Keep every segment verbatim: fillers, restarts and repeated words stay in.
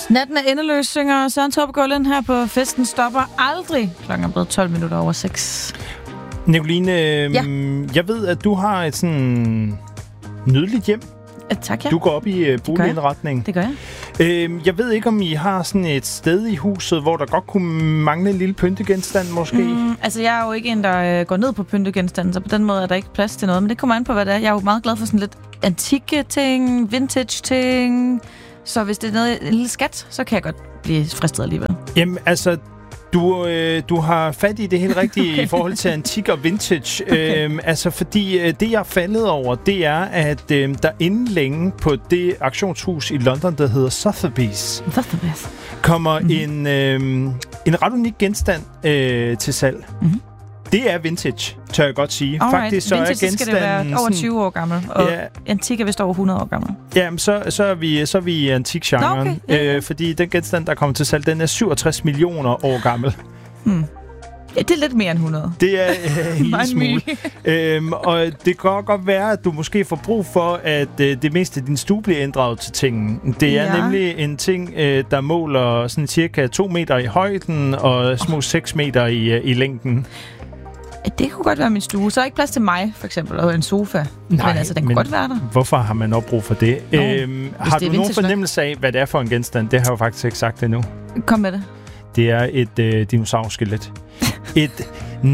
Natten er endeløs, synger Søren Torpegaard Lind her på Festen Stopper Aldrig. Klokken er blevet tolv minutter over seks. Nicoline, ja. Jeg ved, at du har et sådan nydeligt hjem. Ja, tak, ja. Du går op i uh, boligindretning. Det gør jeg. Øhm, jeg ved ikke, om I har sådan et sted i huset, hvor der godt kunne mangle en lille pyntegenstand, måske? Mm, altså, jeg er jo ikke en, der øh, går ned på pyntegenstanden, så på den måde er der ikke plads til noget. Men det kommer an på, hvad det er. Jeg er jo meget glad for sådan lidt antikke ting, vintage ting. Så hvis det er noget, en lille skat, så kan jeg godt blive fristet alligevel. Jamen, altså... Du, øh, du har fat i det helt rigtige okay. i forhold til antik og vintage. Okay. Øhm, altså, fordi øh, det, jeg er faldet over, det er, at øh, der inden længe på det auktionshus i London, der hedder Sotheby's, Sotheby's. kommer mm-hmm. en, øh, en ret unik genstand øh, til salg. Mm-hmm. Det er vintage, tør jeg godt sige. Alright. Faktisk så vintage, er genstanden skal det være over tyve år gammel, og ja. antik er vist over hundrede år gammel. Jamen, så, så, er vi, så er vi i antikgenren. Okay. Ja, ja. Øh, fordi den genstand, der kommer til salg, den er syvogtres millioner år gammel. Hmm. Ja, det er lidt mere end hundrede. Det er øh, en lille smule. øhm, og det kan godt være, at du måske får brug for, at øh, det meste af din stue bliver inddraget til tingen. Det er ja. nemlig en ting, øh, der måler sådan cirka to meter i højden og små seks meter i, øh, i længden. Det kunne godt være min stue. Så er ikke plads til mig, for eksempel, og en sofa. Nej, men altså, den kunne godt være der. Hvorfor har man opbrug for det? Nå, øhm, har du nogen fornemmelse af, hvad det er for en genstand? Det har jeg jo faktisk ikke sagt endnu. Kom med det. Det er et øh, dinosaurskelet. Et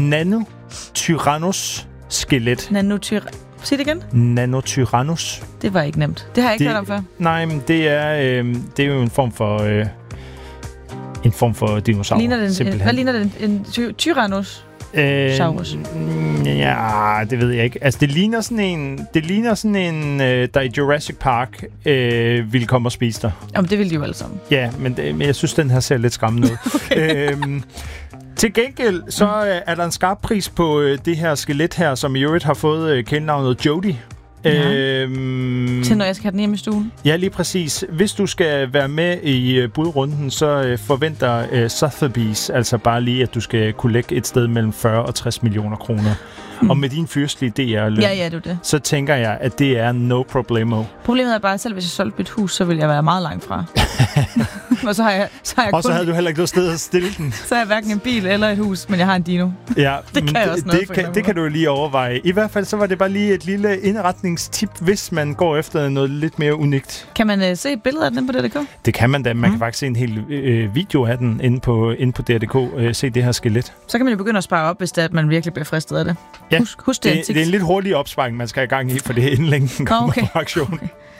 Nanotyrannus-skelet. Nanotyr... Sig det igen. Nanotyrannus. Det var ikke nemt. Det har jeg ikke det, hørt om før. Nej, men det er, øh, det er jo en form for... Øh, en form for dinosaur, ligner den, simpelthen. Hvad ligner den? En ty- Tyrannus? Øh, Saurus. Ja, det ved jeg ikke. Altså, det ligner sådan en, det ligner sådan en, øh, der i Jurassic Park øh, ville komme og spise dig. Jamen, det ville de jo alle sammen. Ja, men, det, men jeg synes, den her ser lidt skræmmende ud. okay. øhm, til gengæld, så øh, er der en skarp pris på øh, det her skelet her, som i øvrigt har fået øh, kælenavnet Jody. Ja. Øhm, til når jeg skal have den hjemme i stuen. Ja, lige præcis. Hvis du skal være med i uh, budrunden, så uh, forventer uh, Sotheby's altså bare lige, at du skal kunne lægge et sted mellem fyrre og tres millioner kroner. Hmm. Og med din fyrstlige D R-løn, ja, ja, det det. så tænker jeg, at det er no problemo. Problemet er bare, at selv hvis jeg solgte mit hus, så ville jeg være meget langt fra. og så har jeg, så har jeg og så kun... havde du heller ikke noget sted at stille den. så har jeg hverken en bil eller et hus, men jeg har en dino. Ja, det kan jeg også noget det, kan, det kan du lige overveje. I hvert fald så var det bare lige et lille indretningstip, hvis man går efter noget lidt mere unikt. Kan man uh, se billeder af den på D R K? Det kan man da. Man mm. kan faktisk se en hel øh, video af den inde på, inde på D R K. Øh, se det her skelet. Så kan man jo begynde at spare op, hvis det er, at man virkelig bliver fristet af det. Ja, husk, husk det, det, det er en lidt hurtig opsparing, man skal have gang i, for det er inden længe kommer okay. på aktion. Okay.